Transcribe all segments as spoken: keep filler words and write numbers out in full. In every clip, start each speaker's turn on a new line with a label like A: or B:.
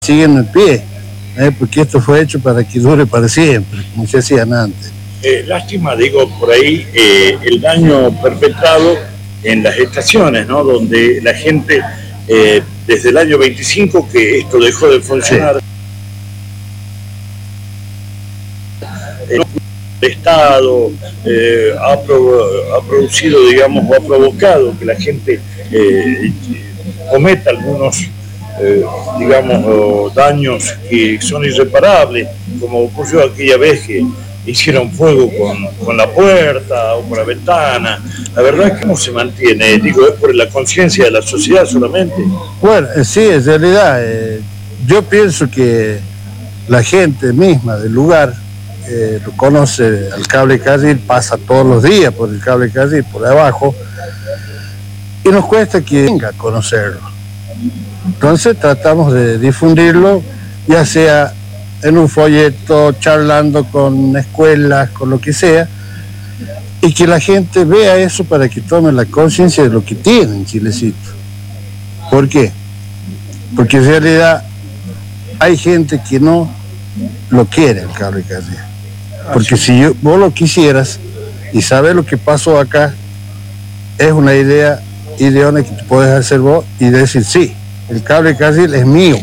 A: siguen en pie, ¿eh? Porque esto fue hecho para que dure para siempre, como se hacían antes.
B: Eh, lástima, digo, por ahí eh, el daño perpetrado en las estaciones, ¿no? Donde la gente, eh, desde el año veinticinco que esto dejó de funcionar, sí. El Estado eh, ha, pro, ha producido, digamos, o ha provocado que la gente eh, cometa algunos, eh, digamos, daños que son irreparables, como ocurrió aquella vez que hicieron fuego con, con la puerta o por la ventana. La verdad es que no se mantiene, digo, es por la conciencia de la sociedad solamente.
A: Bueno, sí, en realidad, eh, yo pienso que la gente misma del lugar eh, lo conoce al cable carril, pasa todos los días por el cable carril, por abajo, y nos cuesta que venga a conocerlo. Entonces tratamos de difundirlo, ya sea en un folleto, charlando con escuelas, con lo que sea, y que la gente vea eso para que tome la conciencia de lo que tiene en Chilecito. ¿Por qué? Porque en realidad hay gente que no lo quiere el cable carril. Porque si yo, vos lo quisieras y sabes lo que pasó acá, es una idea idónea que te puedes hacer vos y decir, sí, el cable carril es mío.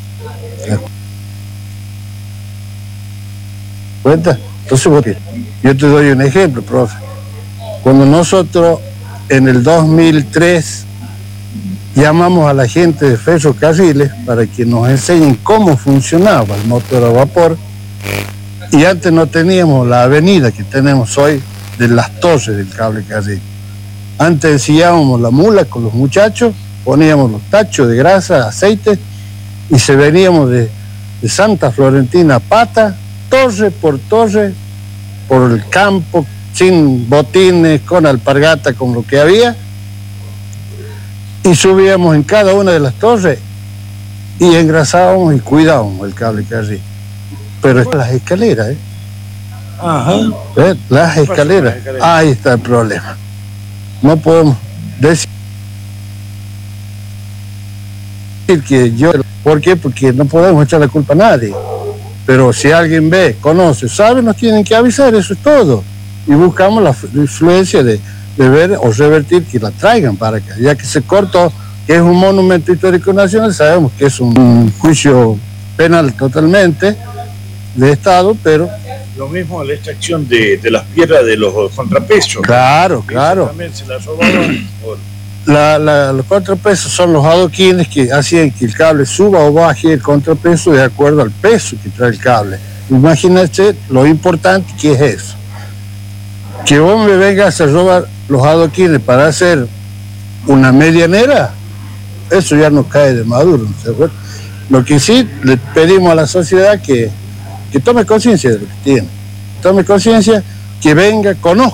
A: ¿Cuenta? Entonces, yo te doy un ejemplo, profe. Cuando nosotros en el dos mil tres llamamos a la gente de Ferrocarriles para que nos enseñen cómo funcionaba el motor a vapor, y antes no teníamos la avenida que tenemos hoy de las torres del cable carril. Antes ensillábamos la mula con los muchachos, poníamos los tachos de grasa, aceite, y se veníamos de, de Santa Florentina a Pata, torre por torre, por el campo, sin botines, con alpargata, con lo que había, y subíamos en cada una de las torres y engrasábamos y cuidábamos el cable carril. Pero es las escaleras, ¿eh?
B: Ajá.
A: ¿Eh? Las escaleras, ahí está el problema. No podemos decir que yo... ¿Por qué? Porque no podemos echar la culpa a nadie. Pero si alguien ve, conoce, sabe, nos tienen que avisar, eso es todo. Y buscamos la influencia de, de ver o revertir que la traigan para acá. Ya que se cortó, que es un monumento histórico nacional, sabemos que es un, un juicio penal totalmente de Estado, pero...
B: Lo mismo la extracción de, de las piedras de los contrapesos.
A: Claro, claro.
B: También se las robaban.
A: La, la, los contrapesos son los adoquines que hacían que el cable suba o baje el contrapeso de acuerdo al peso que trae el cable. Imagínate lo importante que es eso. Que vos me vengas a robar los adoquines para hacer una medianera, eso ya no cae de maduro, ¿no se acuerda? Lo que sí le pedimos a la sociedad que, que tome conciencia de lo que tiene, tome conciencia, que venga, conozca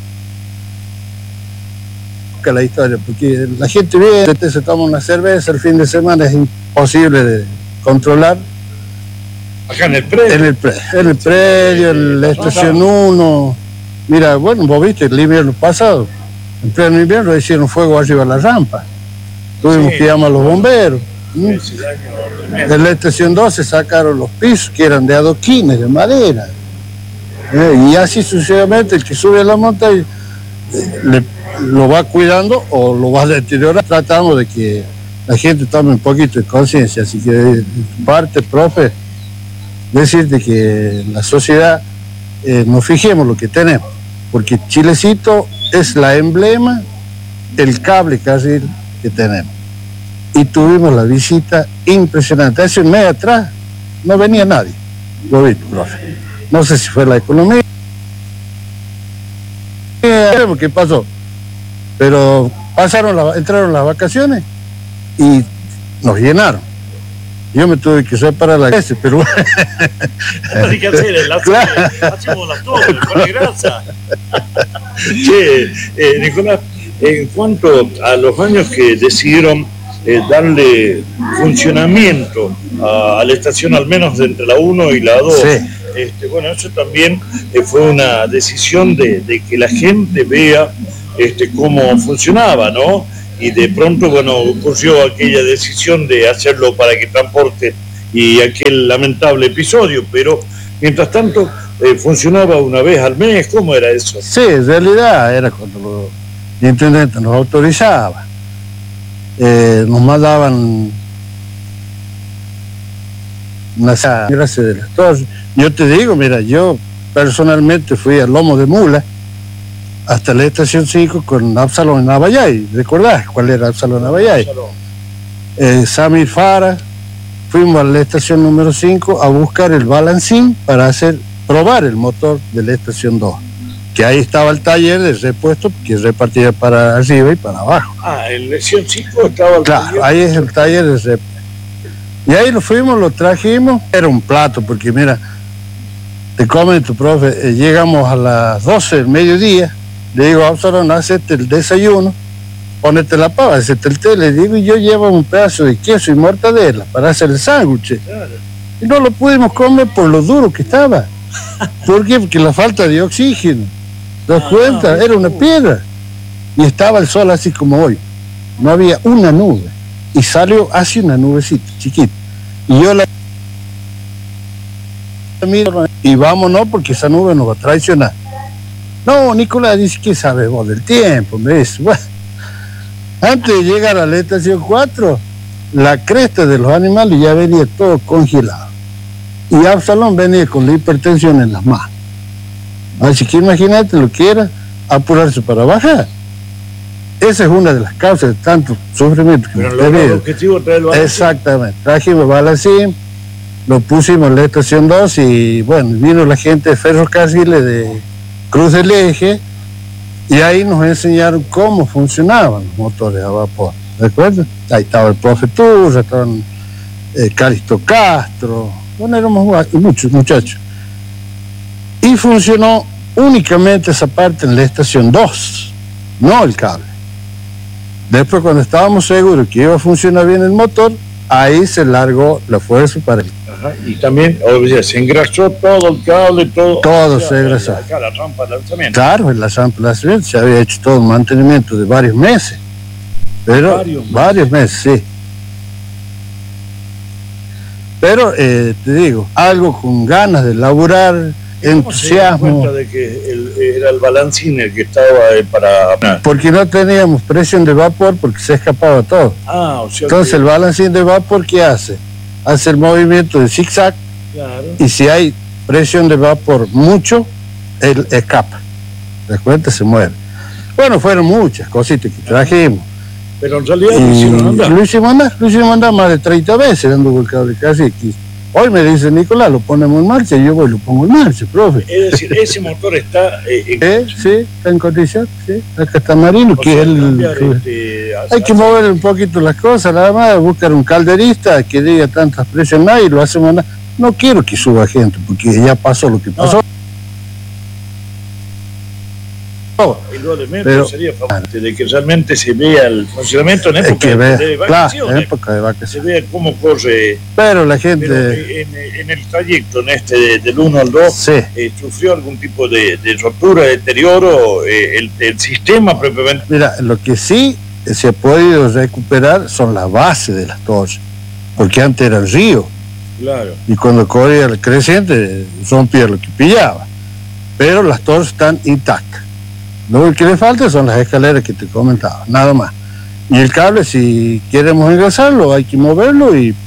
A: la historia, porque la gente viene, se toma una cerveza, el fin de semana es imposible de controlar.
B: Acá en el predio.
A: En el, pre, en el predio, en la estación uno. Mira, bueno, vos viste el invierno pasado, en pleno invierno hicieron fuego arriba de la rampa. Tuvimos sí, que llamar a los bomberos. ¿Mm? En la estación doce sacaron los pisos que eran de adoquines, de madera. Eh, y así sucesivamente, el que sube a la montaña eh, le, lo va cuidando o lo va a deteriorar. Tratamos de que la gente tome un poquito de conciencia, así que de parte, profe, decirte que la sociedad eh, nos fijemos lo que tenemos, porque Chilecito es la emblema, el cable carril que tenemos. Y tuvimos la visita impresionante. Hace un mes atrás no venía nadie, lo vi, profe. No sé si fue la economía, ¿qué pasó? Pero pasaron la, entraron las vacaciones y nos llenaron. Yo me tuve que separar la clase, pero
B: hay que hacer el hacemos las torres con la grasa. Che, eh, Nicolás, en cuanto a los años que decidieron eh, darle funcionamiento a, a la estación, al menos de entre la uno y la dos, sí. este, bueno, eso también eh, fue una decisión de, de que la gente vea este, cómo funcionaba, ¿no? Y de pronto, bueno, ocurrió aquella decisión de hacerlo para que transporte y aquel lamentable episodio, pero mientras tanto eh, funcionaba una vez al mes. ¿Cómo era eso?
A: Sí, en realidad era cuando los intendentes nos autorizaban, eh, nos mandaban una gracias de las torres. Yo te digo, mira, yo personalmente fui al Lomo de Mula hasta la estación cinco con Absalón Nabayay. ¿Recordás cuál era Absalón Nabayay? Eh, Samir Fara. Fuimos a la estación número cinco a buscar el balancín para hacer probar el motor de la estación dos, que ahí estaba el taller de repuesto que repartía para arriba y para abajo.
B: Ah, en la estación cinco estaba el
A: claro, taller. Ahí es el taller de repuesto. Y ahí lo fuimos, lo trajimos, era un plato, porque mira, te comento, profe, eh, llegamos a las doce del mediodía, le digo a Absalón, hacete el desayuno, ponete la pava, hacete el té, le digo, y yo llevo un pedazo de queso y mortadela para hacer el sándwich. Claro. Y no lo pudimos comer por lo duro que estaba. ¿Por qué? Porque la falta de oxígeno. ¿Te das ah, cuenta? Era una piedra. Y estaba el sol así como hoy. No había una nube. Y salió así una nubecita, chiquita. Y yo la miro y vámonos porque esa nube nos va a traicionar. No, Nicolás dice, ¿qué sabes vos del tiempo? Me dice, bueno, antes de llegar a la estación cuatro, la cresta de los animales ya venía todo congelado. Y Absalón venía con la hipertensión en las manos. Así que imagínate lo que era apurarse para bajar. Esa es una de las causas de tanto sufrimiento que
B: Pero el objetivo traer el balancín.
A: Exactamente, trajimos el balancín, lo pusimos en la estación dos y bueno, vino la gente de Ferrocarriles de Cruz del Eje y ahí nos enseñaron cómo funcionaban los motores a vapor. ¿Recuerdan? Ahí estaba el profe Turra, estaban eh, Calisto Castro, bueno, éramos muchos muchachos. Y funcionó únicamente esa parte en la estación dos, no el cable. Después, cuando estábamos seguros que iba a funcionar bien el motor, ahí se largó la fuerza para el...
B: Ajá. Y también, o sea, se engrasó todo el cable, todo...
A: Todo o sea, se engrasó.
B: Acá la rampa de lanzamiento.
A: Claro, en la rampa de lanzamiento se había hecho todo un mantenimiento de varios meses. Pero, varios meses, varios meses sí. Pero, eh, te digo, algo con ganas de laburar, entusiasmo.
B: ¿Cómo se dio cuenta de que el, era el balancín el que estaba eh, para...?
A: Porque no teníamos presión de vapor porque se escapaba todo.
B: Ah, o sea
A: Entonces
B: que...
A: el balancín de vapor, ¿qué hace? Hace el movimiento de zigzag.
B: Claro.
A: Y si hay presión de vapor mucho, él escapa. ¿Te cuenta? Se mueve. Bueno, fueron muchas cositas que trajimos.
B: Pero en realidad lo hicieron andar.
A: Lo hicimos andar, lo hicimos andar más de treinta veces dando el cable casi aquí. Hoy me dice Nicolás, lo ponemos en marcha y yo voy y lo pongo en marcha, profe.
B: Es decir, ese motor está... Eh, en...
A: ¿Eh? Sí, está en condición, sí. Acá está Marino, o que es el... Este, hay que mover un poquito las cosas, nada más, buscar un calderista que diga tantas presiones y lo hacemos andar. No quiero que suba gente, porque ya pasó lo que pasó.
B: No. Pero sería favorable de que realmente se vea el funcionamiento en época de, ve, de vacaciones, claro, en época de vacaciones, se vea cómo corre.
A: Pero la gente...
B: Pero en, en el trayecto, en este de, del uno al dos,
A: sí.
B: eh, ¿sufrió algún tipo de, de rotura, de deterioro, eh, el, el sistema propiamente?
A: Mira, lo que sí se ha podido recuperar son las bases de las torres, porque antes era el río.
B: Claro.
A: Y cuando corría el creciente, rompía lo que pillaba. Pero las torres están intactas. Lo que le falta son las escaleras que te comentaba, nada más. Y el cable, si queremos engrasarlo, hay que moverlo y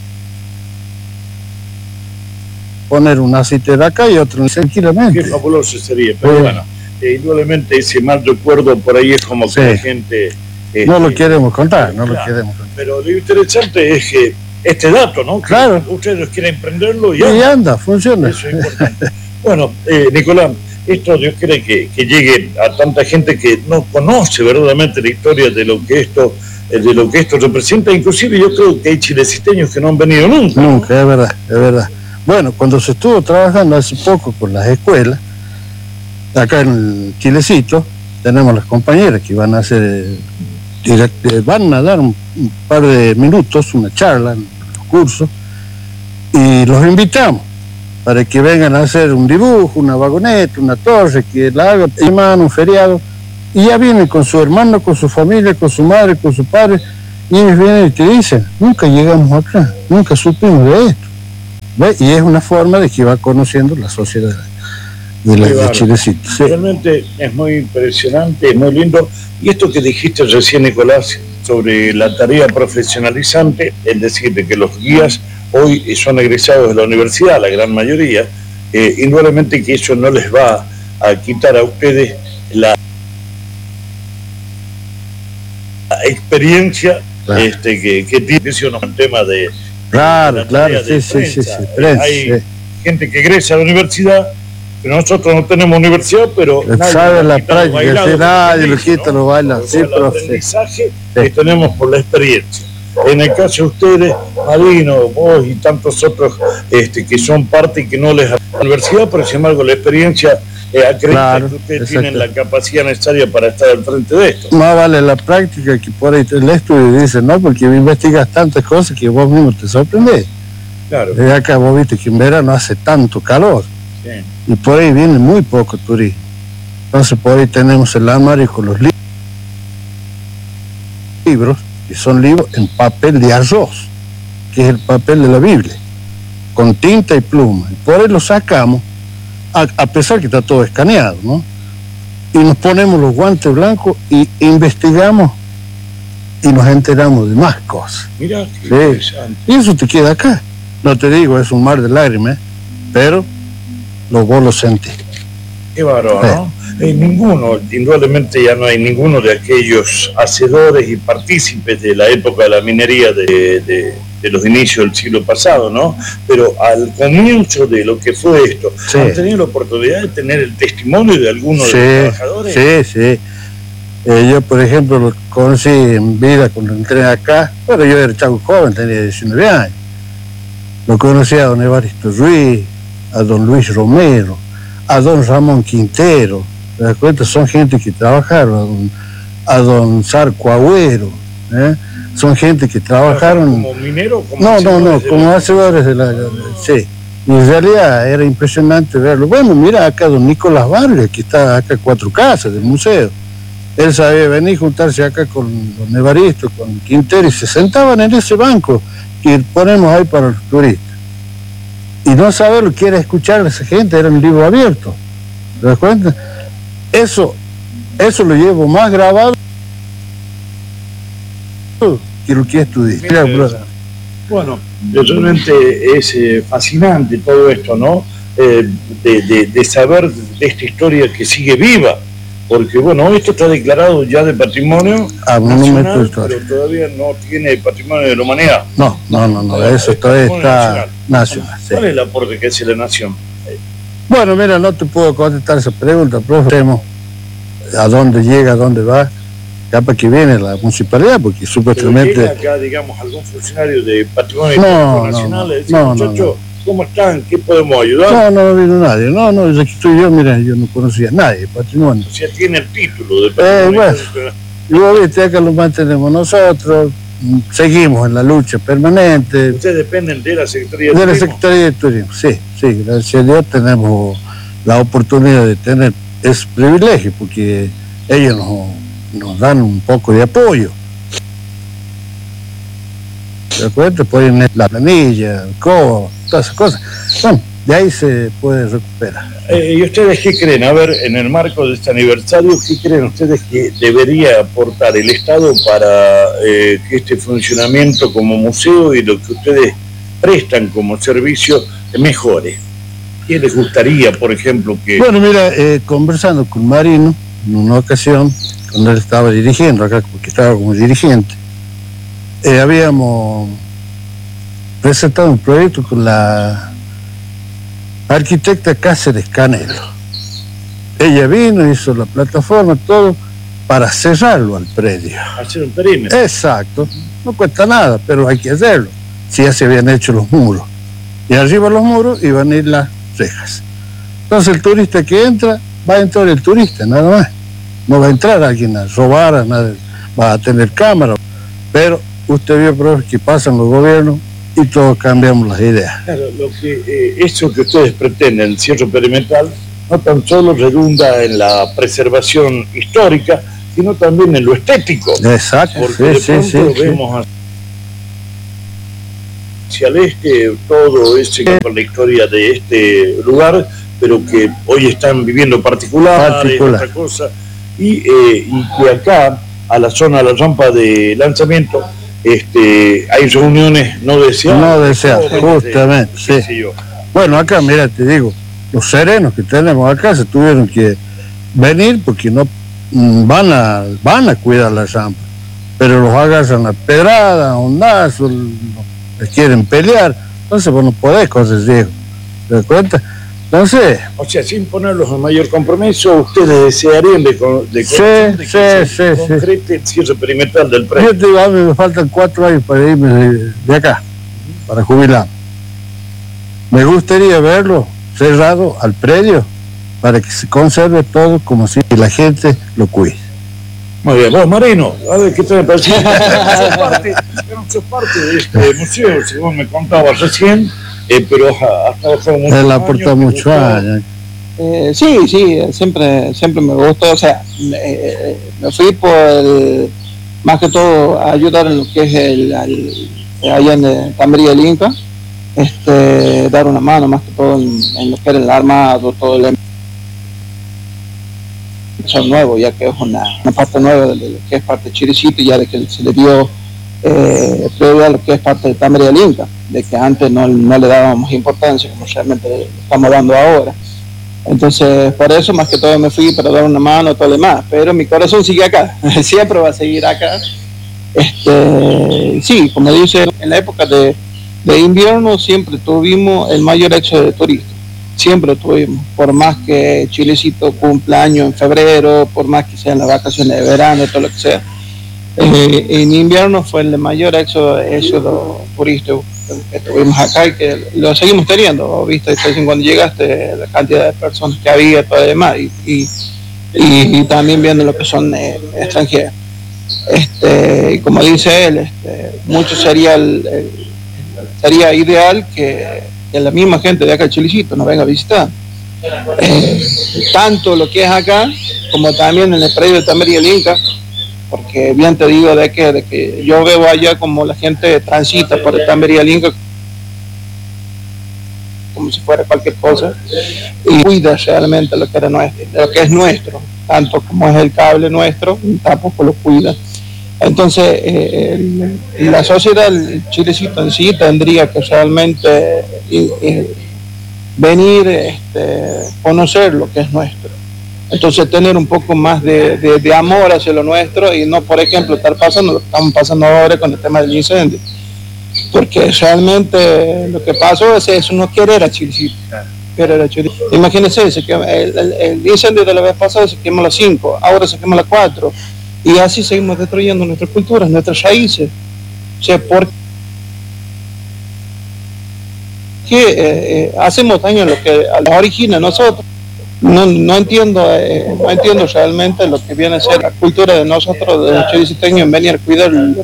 A: poner un aceite de acá y otro tranquilamente.
B: Qué fabuloso sería, pero sí. Bueno, eh, indudablemente ese mal recuerdo por ahí es como que sí. La gente... Este,
A: no lo queremos contar, no
B: claro,
A: lo queremos contar.
B: Pero lo interesante es que este dato, ¿no? Que
A: claro.
B: Ustedes quieren emprenderlo y,
A: y anda. anda, funciona.
B: Eso es importante. Bueno, eh, Nicolás, esto Dios quiere que, que llegue a tanta gente que no conoce verdaderamente la historia de lo que esto de lo que esto representa. Inclusive yo creo que hay chilecisteños que no han venido nunca.
A: Nunca, ¿no? Es verdad, es verdad. Bueno, cuando se estuvo trabajando hace poco con las escuelas, acá en el Chilecito, tenemos las compañeras que van a hacer, direct, van a dar un, un par de minutos, una charla en los cursos, y los invitamos para que vengan a hacer un dibujo, una vagoneta, una torre, que la hagan, un feriado, y ya vienen con su hermano, con su familia, con su madre, con su padre, Y ellos vienen y te dicen, nunca llegamos acá, nunca supimos de esto. ¿Ve? Y es una forma de que va conociendo la sociedad de, la, de Chilecito. Sí.
B: Realmente es muy impresionante, es muy lindo. Y esto que dijiste recién, Nicolás, sobre la tarea profesionalizante, es decir, de que los guías hoy son egresados de la universidad, la gran mayoría, eh, indudablemente que eso no les va a quitar a ustedes la experiencia claro. este, que, que tiene un tema de...
A: Claro,
B: de
A: claro,
B: de
A: sí, sí, sí, sí,
B: prensa. Hay sí. gente que egresa a la universidad, pero nosotros no tenemos universidad, pero
A: nadie sabe la práctica, sí, nadie lo quita, ¿no? Lo baila.
B: O
A: sí,
B: sea, el aprendizaje sí. que tenemos por la experiencia. En el caso de ustedes, Marino, vos y tantos otros este, que son parte y que no les da la universidad, pero sin embargo la experiencia eh, acredita claro, que ustedes exacto. tienen la capacidad necesaria para estar al frente de esto.
A: Más vale la práctica que por ahí el estudio dice, no, porque investigas tantas cosas que vos mismo te sorprendés.
B: Claro.
A: Y acá vos viste que en verano hace tanto calor
B: sí.
A: y por ahí viene muy poco turismo. Entonces por ahí tenemos el armario con los li libros, que son libros en papel de arroz, que es el papel de la Biblia, con tinta y pluma. Y por ahí lo sacamos, a, a pesar que está todo escaneado, ¿no? Y nos ponemos los guantes blancos y investigamos y nos enteramos de más cosas.
B: Mira, qué
A: sí. interesante. Y eso te queda acá. No te digo, es un mar de lágrimas, pero lo, vos lo sentís.
B: Qué bárbaro, ¿no? Eh. Eh, ninguno, indudablemente ya no hay ninguno de aquellos hacedores y partícipes de la época de la minería de, de, de los inicios del siglo pasado, ¿no? Pero al comienzo de lo que fue esto, sí. ¿han tenido la oportunidad de tener el testimonio de alguno sí, de los trabajadores?
A: Sí, sí. Eh, yo, por ejemplo, lo conocí en vida cuando entré acá, pero yo era chavo joven, tenía diecinueve años. Lo conocí a don Evaristo Ruiz, a don Luis Romero, a don Ramón Quintero. ¿Te das cuenta? Son gente que trabajaron, a don, a don Sarco Agüero, ¿eh? Son gente que trabajaron...
B: ¿Como minero? Como
A: no, no, no, como hacedores de la... Sí, y en realidad era impresionante verlo. Bueno, mira acá don Nicolás Vargas, que está acá a cuatro casas del museo. Él sabía venir, juntarse acá con don Evaristo, con Quintero, y se sentaban en ese banco que ponemos ahí para los turistas. Y no saber lo que era escuchar a esa gente, era un libro abierto. ¿Te das cuenta? Eso, eso lo llevo más grabado que lo que estudié. Mira,
B: bueno, realmente es eh, fascinante todo esto, ¿no? Eh, de, de, de saber de esta historia que sigue viva, porque bueno, esto está declarado ya de patrimonio
A: ah,
B: nacional, pero todavía no tiene patrimonio de la humanidad.
A: No, no, no, no, eso todavía está nacional. Sí.
B: ¿Cuál es el aporte que hace la nación?
A: Bueno, mira, no te puedo contestar esa pregunta, profe. ¿A dónde llega, a dónde va? Capaz que viene la municipalidad, porque supuestamente...
B: ¿Pero llega acá, digamos, algún funcionario de patrimonio
A: no,
B: nacional?
A: No,
B: decir,
A: no,
B: muchachos,
A: no, no.
B: ¿cómo están? ¿Qué podemos ayudar?
A: No, no, no vino nadie. No, no, desde que estoy yo, mira, yo no conocía a nadie de patrimonio.
B: O sea, tiene el título de patrimonio.
A: Eh, bueno, y vos viste, acá lo mantenemos nosotros, seguimos en la lucha permanente.
B: ¿Ustedes dependen de la Secretaría de,
A: de
B: Turismo?
A: De la Secretaría de Turismo, sí, sí, gracias a Dios tenemos la oportunidad de tener ese privilegio, porque ellos nos, nos dan un poco de apoyo. ¿Te das cuenta? Ponen la planilla, el cobo, todas esas cosas. Bueno, de ahí se puede recuperar.
B: Eh, ¿Y ustedes qué creen? A ver, en el marco de este aniversario, ¿qué creen ustedes que debería aportar el Estado para eh, que este funcionamiento como museo y lo que ustedes prestan como servicio mejore? ¿Qué les gustaría, por ejemplo, que...?
A: Bueno, mira, eh, conversando con Marino, en una ocasión, cuando él estaba dirigiendo acá, porque estaba como dirigente, eh, habíamos presentado un proyecto con la arquitecta Cáceres Canelo. Ella vino, hizo la plataforma, todo, para cerrarlo al predio.
B: Hacer un perímetro.
A: Exacto. No cuesta nada, pero hay que hacerlo. Si ya se habían hecho los muros. Y arriba de los muros iban a ir las rejas. Entonces el turista que entra, va a entrar el turista, nada más. No va a entrar alguien a robar, a nada, va a tener cámara. Pero usted vio, profe, que pasan los gobiernos y todos cambiamos las ideas.
B: Claro, lo que, eh, eso que ustedes pretenden, el cierre perimetral, no tan solo redunda en la preservación histórica, sino también en lo estético.
A: Exacto,
B: porque
A: sí,
B: de
A: sí,
B: pronto
A: sí,
B: vemos sí. hacia el este todo ese por la historia de este lugar, pero que hoy están viviendo particulares,
A: Particular.
B: otra cosa, y, eh, y que acá, a la zona, a la rampa de lanzamiento, este, hay reuniones no deseadas.
A: No deseadas, justamente,
B: de,
A: sí. Bueno, acá, mira, te digo, los serenos que tenemos acá se tuvieron que venir porque no van a van a cuidar la rampa, pero los agarran a pedrada, a hondazos, les quieren pelear, entonces vos no podés correr riesgo, ¿te das cuenta? Entonces,
B: o sea, sin ponerlos en mayor compromiso, ustedes desearían de, de,
A: sí,
B: de que
A: sí,
B: se
A: sí,
B: concrete el cierre perimetral del predio.
A: Yo te digo, a mí me faltan cuatro años para irme de, de acá, para jubilar. Me gustaría verlo cerrado al predio para que se conserve todo como si la gente lo cuide.
B: Muy bien, vos Marino, a ver qué te me parece. Sos parte, sos parte de este museo, según me contabas recién, eh, pero has trabajado mucho.
A: Él aporta muchos años.
C: Eh, sí, sí, siempre, siempre me gustó, o sea, me, me fui por el, más que todo a ayudar en lo que es el, el allá en Tambería del Inca, este, dar una mano más que todo en, en lo que era el armado, todo el nuevo, ya que es una, una parte nueva de lo que es parte de Chiricito, ya de que se le dio eh, prioridad a lo que es parte de Tambería del Inca, de que antes no, no le dábamos importancia como realmente le estamos dando ahora. Entonces, por eso más que todo me fui para dar una mano, todo lo demás, pero mi corazón sigue acá, siempre va a seguir acá. Este, sí, como dice, en la época de, de invierno siempre tuvimos el mayor éxodo de turistas, siempre tuvimos, por más que Chilecito cumpla año en febrero, por más que sean las vacaciones de verano, todo lo que sea, eh, en invierno fue el mayor éxodo, éxodo turístico que tuvimos acá y que lo seguimos teniendo, viste, cuando llegaste la cantidad de personas que había, todo lo demás, y, y, y, y también viendo lo que son eh, extranjeros. Este, y como dice él, este, mucho sería el, el, sería ideal que, que la misma gente de acá de Chilecito nos venga a visitar, eh, tanto lo que es acá como también en el predio de Tambería del Inca, porque bien te digo de que, de que yo veo allá como la gente transita por el Tambería del Inca como si fuera cualquier cosa y cuida realmente lo que era nuestro, lo que es nuestro, tanto como es el cable nuestro, tampoco lo cuida. Entonces eh, el, la sociedad, el Chilecito en sí tendría que realmente eh, eh, venir, este, conocer lo que es nuestro. Entonces tener un poco más de, de, de amor hacia lo nuestro y no, por ejemplo, estar pasando lo que estamos pasando ahora con el tema del incendio. Porque realmente lo que pasó es eso, no querer a Chilecito. Querer a Chilecito. Imagínense, se quema, el, el, el incendio de la vez pasada se quemó a las cinco, ahora se quema a las cuatro. Y así seguimos destruyendo nuestras culturas, nuestras raíces. O sea, ¿por qué eh, eh, hacemos daño a lo que a la origina nosotros? No, no entiendo eh, no entiendo realmente lo que viene a ser la cultura de nosotros, de los chiliciteños, en venir a cuidar lo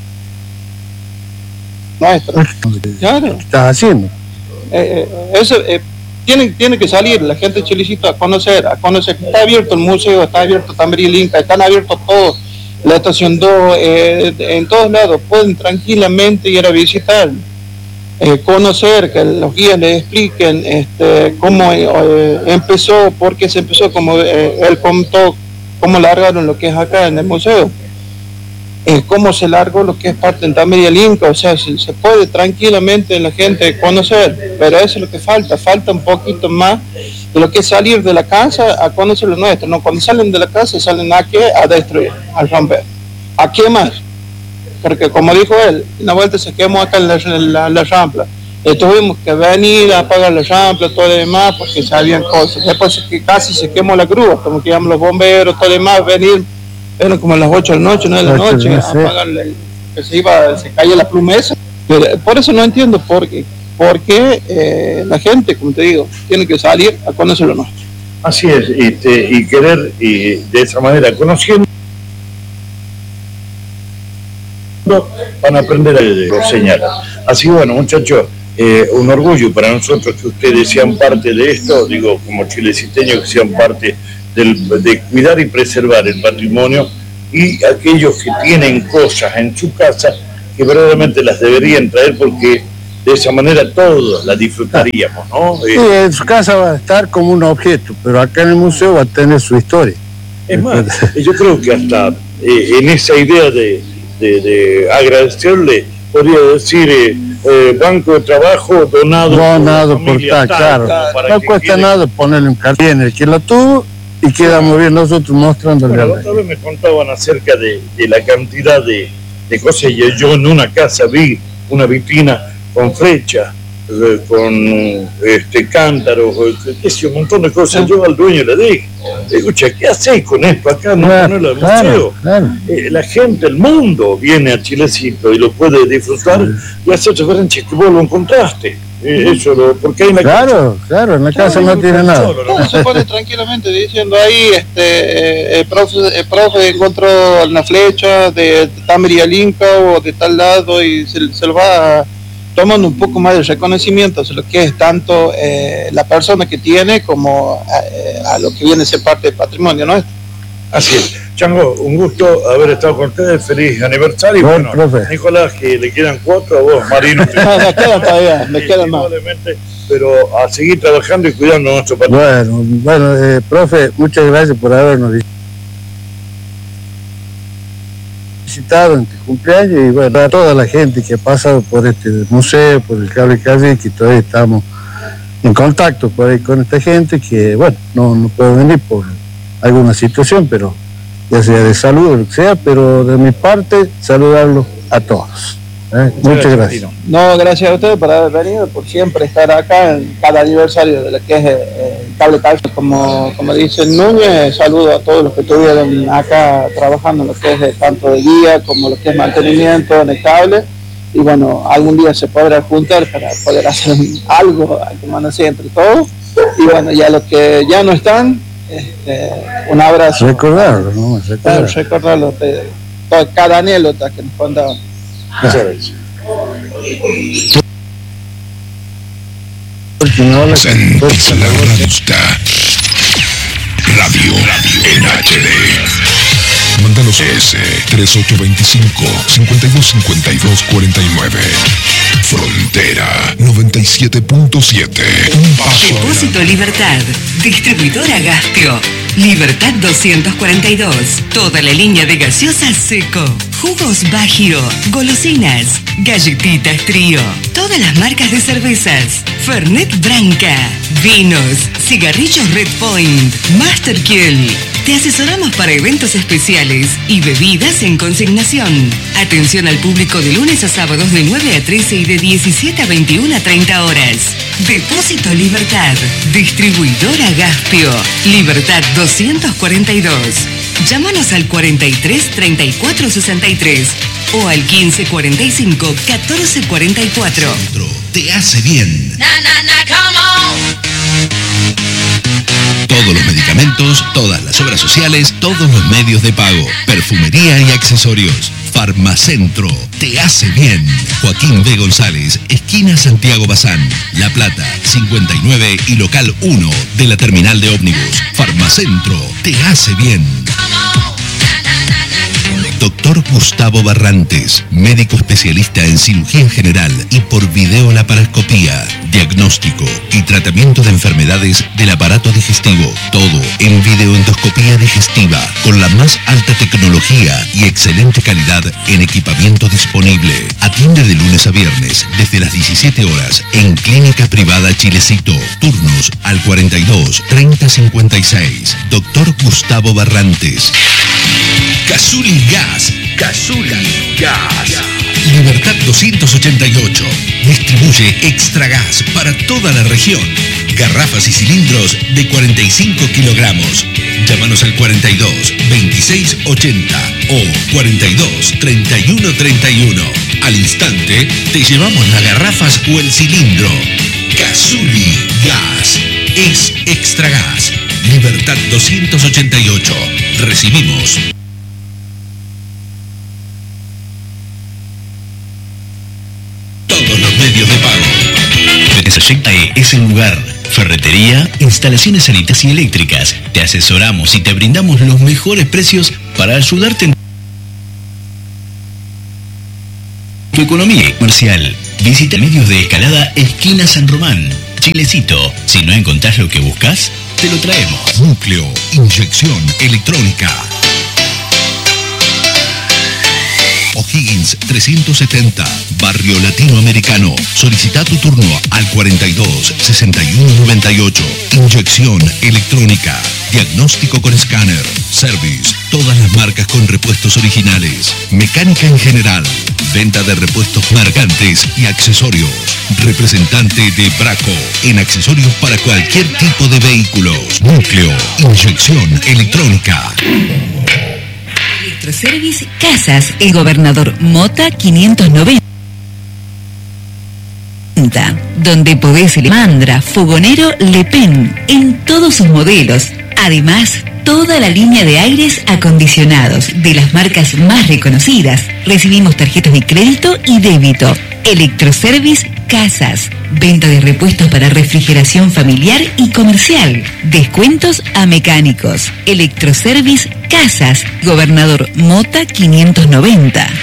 C: nuestro. Claro.
A: ¿Qué estás haciendo?
C: Eh, eh, eso eh, tiene, tiene que salir la gente de Chilecito a conocer, a conocer. Está abierto el museo, está abierto también el Inca, están abiertos todos, la estación dos, eh, en todos lados, pueden tranquilamente ir a visitar. Eh, conocer, que los guías les expliquen este, cómo eh, empezó, por qué se empezó, como eh, él contó, cómo largaron lo que es acá en el museo, eh, cómo se largó lo que es parte de Tambería del Inca, o sea, se, se puede tranquilamente la gente conocer, pero eso es lo que falta, falta un poquito más de lo que es salir de la casa a conocer lo nuestro, no, cuando salen de la casa salen a qué, a destruir, a romper, a quemar. Porque como dijo él, una vuelta se quemó acá en la, la, la rampla. Eh, tuvimos que venir a apagar la rampla, todo lo demás, porque sabían cosas. Después que casi se quemó la grúa, como que íbamos los bomberos, todo lo demás, venir, eran como a las ocho de la noche, nueve de la noche, a apagar, que se iba, se caía la pluma esa. Pero por eso no entiendo por qué, porque eh, la gente, como te digo, tiene que salir a conocer lo nuestro.
B: Así es, este, y querer, y de esa manera, conociendo, van a aprender a lo señalar. Así bueno, muchachos, eh, un orgullo para nosotros que ustedes sean parte de esto, digo, como chileciteños que sean parte del, de cuidar y preservar el patrimonio y aquellos que tienen cosas en su casa que verdaderamente las deberían traer porque de esa manera todos las disfrutaríamos, ¿no?
A: Sí, en su casa va a estar como un objeto, pero acá en el museo va a tener su historia.
B: Es más, yo creo que hasta eh, en esa idea de, de, de agradecerle, podría decir eh, eh, banco de trabajo donado,
A: donado
B: por,
A: por tal, claro. No cuesta quede... nada ponerle un cartel en el que la tuvo y quedamos bien nosotros mostrándole.
B: Bueno, la otra vez me contaban acerca de, de la cantidad de, de cosas y yo en una casa vi una vitrina con flecha, eh, con este cántaros, qué sé, un montón de cosas. Yo al dueño le dije, escucha, ¿qué hacéis con esto acá? No
A: claro,
B: ponerlo al
A: claro,
B: museo.
A: Claro.
B: Eh, la gente, el mundo viene a Chilecito y lo puede disfrutar sí. y hacer referencia que vos lo encontraste. Eh, eso lo, porque hay en la
A: claro,
B: casa,
A: claro, en la casa no, no tiene nada.
C: Solo, ¿no? Se pone tranquilamente diciendo ahí, este, el profe, el profe encontró una flecha de Tamri al Inca o de tal lado y se, se lo va tomando un poco más de reconocimiento de lo que es tanto eh, la persona que tiene como eh, a lo que viene a ser parte del patrimonio nuestro.
B: Así es. Chango, un gusto haber estado con ustedes, feliz aniversario.
A: Bueno,
B: bueno
A: profe.
B: Nicolás, que le quedan cuatro, a vos, Marino.
C: No, me quedan todavía, me quedan más.
B: Pero a seguir trabajando y cuidando nuestro patrimonio.
A: Bueno, bueno, eh, profe, muchas gracias por habernos visitado en tu cumpleaños y bueno, a toda la gente que ha pasado por este museo, por el Cable Carril, que todavía estamos en contacto por ahí con esta gente que, bueno, no, no puede venir por alguna situación, pero ya sea de salud o lo que sea, pero de mi parte, saludarlos a todos. ¿eh? Muchas gracias.
C: No, gracias a ustedes por haber venido, por siempre estar acá en cada aniversario de lo que es el Cable Carril. Como, como dice Núñez, saludo a todos los que estuvieron acá trabajando en lo que es tanto de guía como lo que es mantenimiento en el cable. Y bueno, algún día se podrá juntar para poder hacer algo, como no sé, entre todos. Y bueno, ya los que ya no están, Este, un abrazo.
A: Recordarlo, ¿no? Recordarlo.
C: Recordarlo de, de cada anécdota que nos contaban.
B: Muchas gracias.
D: Sentís la Radusta. Radio, radio en H D. Mándanos S tres ocho dos cinco, cinco dos cinco dos cuatro nueve. Frontera noventa y siete punto siete. Un paso.
E: Depósito Libertad. Distribuidora Gaspio. Libertad doscientos cuarenta y dos. Toda la línea de gaseosas seco. Jugos Bagio. Golosinas. Galletitas Trío. Todas las marcas de cervezas. Fernet Branca. Vinos. Cigarrillos Red Point. Master Kill. Te asesoramos para eventos especiales y bebidas en consignación. Atención al público de lunes a sábados de nueve a trece y de diecisiete a veintiuna a treinta horas. Depósito Libertad. Distribuidora Gaspio. Libertad doscientos cuarenta y dos. Llámanos al cuarenta y tres, treinta y cuatro, sesenta y tres o al quince, cuarenta y cinco, catorce, cuarenta y cuatro.
D: Centro te hace bien.
E: Na, na, na, come on.
D: Todos los medicamentos, todas las obras sociales, todos los medios de pago, perfumería y accesorios. Farmacentro te hace bien. Joaquín B. González, esquina Santiago Bazán, La Plata, cincuenta y nueve y local uno de la terminal de ómnibus. Farmacentro te hace bien. Doctor Gustavo Barrantes, médico especialista en cirugía general y por videolaparoscopía, diagnóstico y tratamiento de enfermedades del aparato digestivo. Todo en videoendoscopía digestiva con la más alta tecnología y excelente calidad en equipamiento disponible. Atiende de lunes a viernes desde las diecisiete horas en Clínica Privada Chilecito. Turnos al cuarenta y dos, treinta, cincuenta y seis. Doctor Gustavo Barrantes. Cazuli Gas. Cazuli Gas. Libertad doscientos ochenta y ocho. Distribuye Extra Gas para toda la región. Garrafas y cilindros de cuarenta y cinco kilogramos. Llámanos al cuarenta y dos, veintiséis ochenta o cuarenta y dos, treinta y uno treinta y uno. Al instante te llevamos las garrafas o el cilindro. Cazuli Gas. Es Extra Gas. Libertad doscientos ochenta y ocho. Recibimos todos los medios de pago. Desayecta es el lugar. Ferretería, instalaciones sanitarias y eléctricas. Te asesoramos y te brindamos los mejores precios para ayudarte en
F: Tu economía comercial. Visita Medios de Escalada, esquina San Román. Chilecito. Si no encontrás lo que buscas, te lo traemos.
D: Núcleo, inyección electrónica. O'Higgins trescientos setenta, Barrio Latinoamericano. Solicita tu turno al cuarenta y dos, sesenta y uno, noventa y ocho. Inyección electrónica. Diagnóstico con escáner. Service. Todas las marcas con repuestos originales. Mecánica en general. Venta de repuestos marcantes y accesorios. Representante de Braco en accesorios para cualquier tipo de vehículos. Núcleo, inyección electrónica.
E: Electroservice Casas, el Gobernador Mota quinientos noventa, donde podés elegir Mandra, Fogonero, Le Pen, en todos sus modelos. Además, toda la línea de aires acondicionados de las marcas más reconocidas. Recibimos tarjetas de crédito y débito. Electroservice Casas. Venta de repuestos para refrigeración familiar y comercial. Descuentos a mecánicos. Electroservice Casas. Gobernador Mota quinientos noventa.